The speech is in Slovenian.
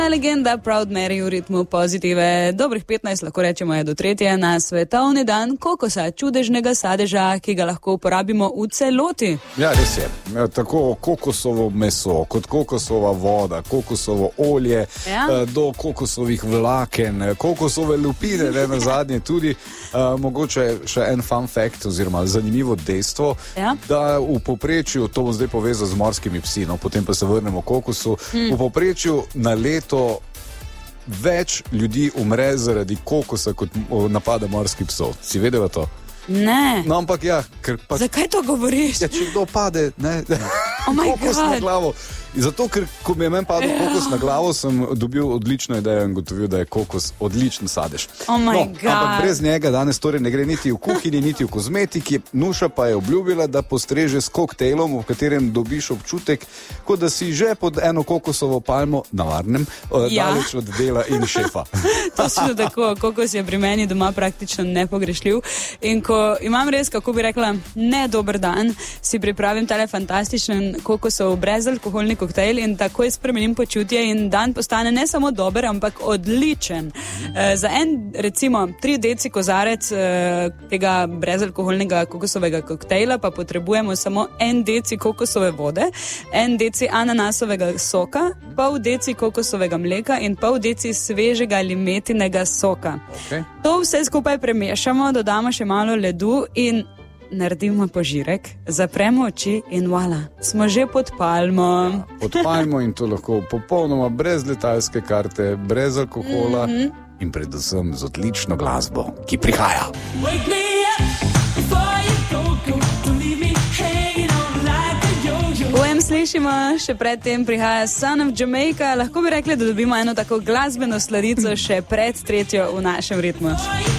Legenda Proud Mary v ritmu pozitive. Dobrih 15, lahko rečemo, je do 3. na svetovni dan kokosa, čudežnega sadeža, ki ga lahko uporabimo v celoti. Ja, res je. Tako kokosovo meso, kot kokosova voda, kokosovo olje, do kokosovih vlaken, kokosove lupine, ne nazadnje tudi. Mogoče še en fun fact oziroma zanimivo dejstvo, da v povprečju, to bom zdaj povezal z morskimi psi, no, potem pa se vrnemo kokosu, v povprečju na leto več ljudi umre zaradi kokosa, kot napada morskih psov. Si vedela to? Ne. No, ampak ja, zakaj to govoriš? Ja, če kdo pade, ne, kokos na glavo. Zato, ker ko mi je meni padel kokos na glavo, sem dobil odlično idejo in gotovil, da je kokos odličen sadež. Ampak brez njega danes torej ne gre niti v kuhinji, niti v kozmetiki. Nuša pa je obljubila, da postreže s koktejlom, v katerem dobiš občutek, kot da si že pod eno kokosovo palmo na varnem, daleč od dela in šefa. Točno tako, kokos je pri meni doma praktično nepogrešljiv. In ko imam res, kako bi rekla, ne dober dan, si pripravim tale fantastičen kokosov brezalkoholni koktejl in takoj spremenim počutje in dan postane ne samo dober, ampak odličen. Za en, recimo, 3 deci kozarec tega brezalkoholnega kokosovega koktejla pa potrebujemo samo 1 deci kokosove vode, 1 deci ananasovega soka, pol deci kokosovega mleka in pol deci svežega limetinega soka. To vse skupaj premešamo, dodamo še malo ledu in naredimo požirek, zapremo oči in voila, smo že pod palmo. Pod palmo in to lahko popolnoma brez letalske karte, brez alkohola in predvsem z odlično glasbo, ki prihaja. Pojem slišimo, še predtem prihaja Son of Jamaica. Lahko bi rekli, da dobimo eno tako glasbeno sladico še pred 3. v našem ritmu.